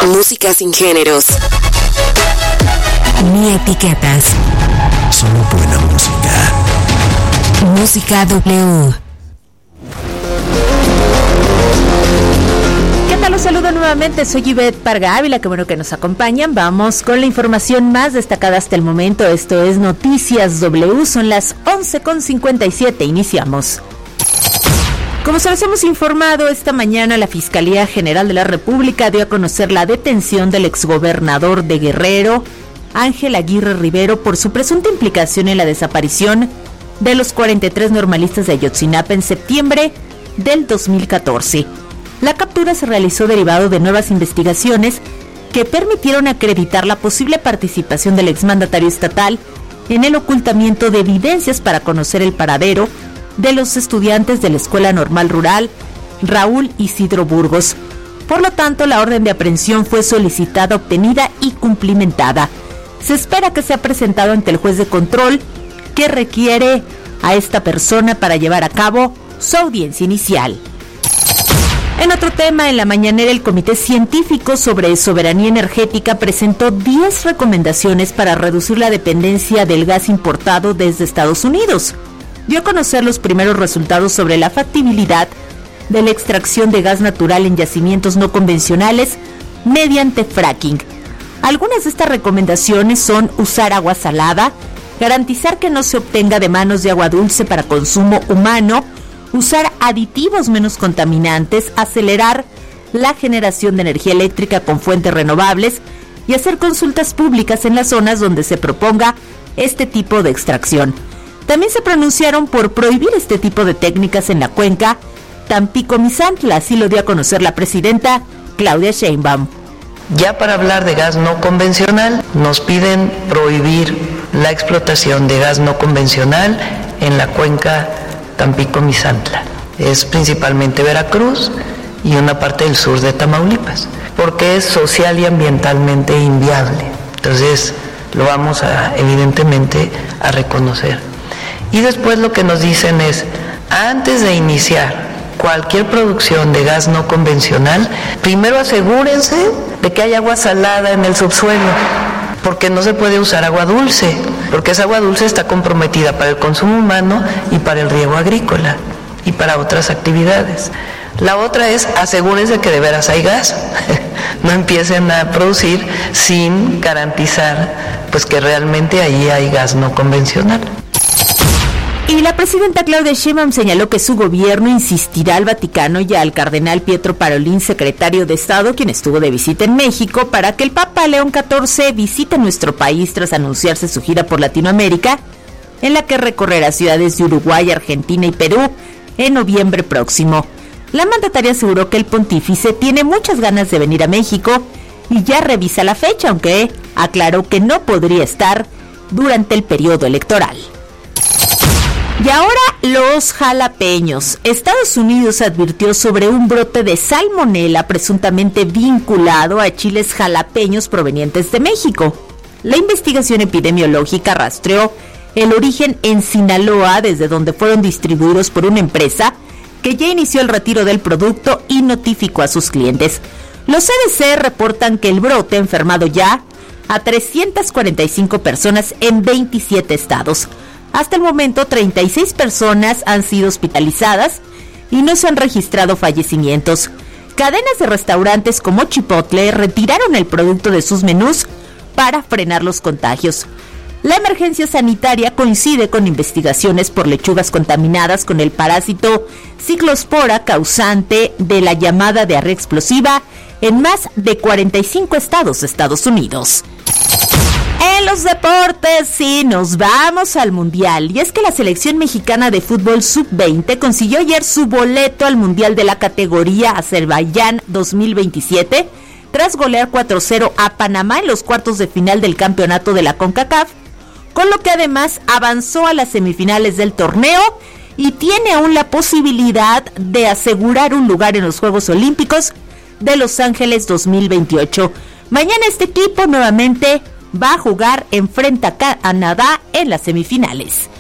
Música sin géneros ni etiquetas. Solo buena música. Música W. ¿Qué tal? Los saludo nuevamente, soy Ivette Parga Ávila, qué bueno que nos acompañan. Vamos con la información más destacada hasta el momento. Esto es Noticias W, son las 11:57, iniciamos. Como se los hemos informado, esta mañana la Fiscalía General de la República dio a conocer la detención del exgobernador de Guerrero, Ángel Aguirre Rivero, por su presunta implicación en la desaparición de los 43 normalistas de Ayotzinapa en septiembre del 2014. La captura se realizó derivado de nuevas investigaciones que permitieron acreditar la posible participación del exmandatario estatal en el ocultamiento de evidencias para conocer el paradero de los estudiantes de la Escuela Normal Rural Raúl Isidro Burgos. Por lo tanto, la orden de aprehensión fue solicitada, obtenida y cumplimentada. Se espera que sea presentado ante el juez de control que requiere a esta persona para llevar a cabo su audiencia inicial. En otro tema, en la mañanera el Comité Científico sobre Soberanía Energética presentó 10 recomendaciones para reducir la dependencia del gas importado desde Estados Unidos. Dio a conocer los primeros resultados sobre la factibilidad de la extracción de gas natural en yacimientos no convencionales mediante fracking. Algunas de estas recomendaciones son usar agua salada, garantizar que no se obtenga de manos de agua dulce para consumo humano, usar aditivos menos contaminantes, acelerar la generación de energía eléctrica con fuentes renovables y hacer consultas públicas en las zonas donde se proponga este tipo de extracción. También se pronunciaron por prohibir este tipo de técnicas en la cuenca Tampico-Misantla, así lo dio a conocer la presidenta Claudia Sheinbaum. Ya para hablar de gas no convencional, nos piden prohibir la explotación de gas no convencional en la cuenca Tampico-Misantla. Es principalmente Veracruz y una parte del sur de Tamaulipas, porque es social y ambientalmente inviable. Entonces lo vamos evidentemente a reconocer. Y después lo que nos dicen es, antes de iniciar cualquier producción de gas no convencional, primero asegúrense de que hay agua salada en el subsuelo, porque no se puede usar agua dulce, porque esa agua dulce está comprometida para el consumo humano y para el riego agrícola y para otras actividades. La otra es, asegúrense que de veras hay gas, no empiecen a producir sin garantizar pues que realmente ahí hay gas no convencional. Y la presidenta Claudia Sheinbaum señaló que su gobierno insistirá al Vaticano y al cardenal Pietro Parolin, secretario de Estado, quien estuvo de visita en México, para que el Papa León XIV visite nuestro país tras anunciarse su gira por Latinoamérica, en la que recorrerá ciudades de Uruguay, Argentina y Perú en noviembre próximo. La mandataria aseguró que el pontífice tiene muchas ganas de venir a México y ya revisa la fecha, aunque aclaró que no podría estar durante el periodo electoral. Y ahora los jalapeños. Estados Unidos advirtió sobre un brote de salmonela presuntamente vinculado a chiles jalapeños provenientes de México. La investigación epidemiológica rastreó el origen en Sinaloa, desde donde fueron distribuidos por una empresa que ya inició el retiro del producto y notificó a sus clientes. Los CDC reportan que el brote ha enfermado ya a 345 personas en 27 estados. Hasta el momento, 36 personas han sido hospitalizadas y no se han registrado fallecimientos. Cadenas de restaurantes como Chipotle retiraron el producto de sus menús para frenar los contagios. La emergencia sanitaria coincide con investigaciones por lechugas contaminadas con el parásito Ciclospora, causante de la llamada diarrea explosiva en más de 45 estados de Estados Unidos. En los deportes, sí, nos vamos al Mundial. Y es que la selección mexicana de fútbol sub-20 consiguió ayer su boleto al Mundial de la categoría Azerbaiyán 2027, tras golear 4-0 a Panamá en los cuartos de final del campeonato de la CONCACAF, con lo que además avanzó a las semifinales del torneo y tiene aún la posibilidad de asegurar un lugar en los Juegos Olímpicos de Los Ángeles 2028. Mañana este equipo nuevamente va a jugar enfrente a Canadá en las semifinales.